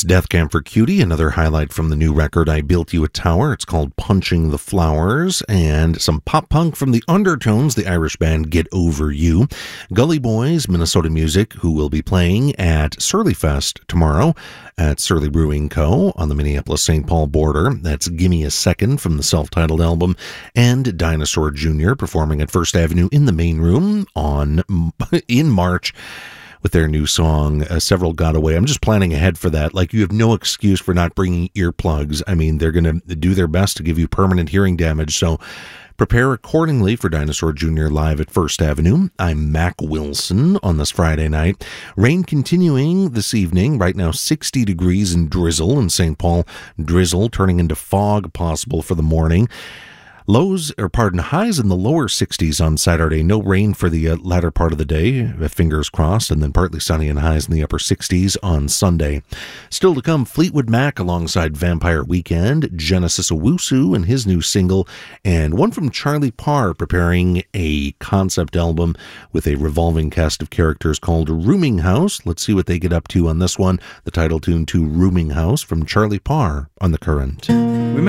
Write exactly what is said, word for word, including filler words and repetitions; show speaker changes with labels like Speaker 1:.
Speaker 1: Death Camp for Cutie, another highlight from the new record, I Built You a Tower. It's called Punching the Flowers, and some pop punk from the Undertones, the Irish band Get Over You. Gully Boys, Minnesota music, who will be playing at Surly Fest tomorrow at Surly Brewing Co. on the Minneapolis-Saint Paul border. That's Gimme a Second from the self-titled album, and Dinosaur Junior performing at First Avenue in the main room on in March with their new song, uh, Several Got Away. I'm just planning ahead for that. Like, you have no excuse for not bringing earplugs. I mean, they're going to do their best to give you permanent hearing damage, so prepare accordingly for Dinosaur Junior live at First Avenue. I'm Mac Wilson on this Friday night. Rain continuing this evening. Right now, sixty degrees and drizzle in Saint Paul. Drizzle turning into fog possible for the morning. Lows, or pardon, highs in the lower sixties on Saturday. No rain for the uh, latter part of the day, fingers crossed, and then partly sunny and highs in the upper sixties on Sunday. Still to come, Fleetwood Mac alongside Vampire Weekend, Genesis Owusu and his new single, and one from Charlie Parr preparing a concept album with a revolving cast of characters called Rooming House. Let's see what they get up to on this one. The title tune to Rooming House from Charlie Parr on The Current.